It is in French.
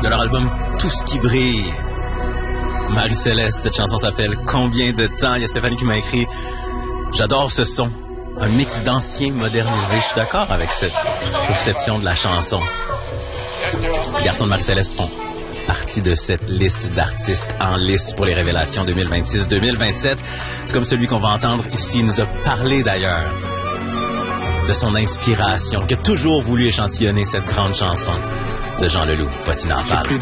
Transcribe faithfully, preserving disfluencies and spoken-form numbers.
de leur album Tout ce qui brille. Marie-Céleste, cette chanson s'appelle Combien de temps? Il y a Stéphanie qui m'a écrit « J'adore ce son. Un mix d'anciens modernisés. » Je suis d'accord avec cette perception de la chanson. Les garçons de Marie-Céleste font partie de cette liste d'artistes en liste pour les révélations deux mille vingt-six deux mille vingt-sept. C'est comme celui qu'on va entendre ici. Il nous a parlé d'ailleurs de son inspiration, qui a toujours voulu échantillonner cette grande chanson de Jean Leloup. Voici N'en parle.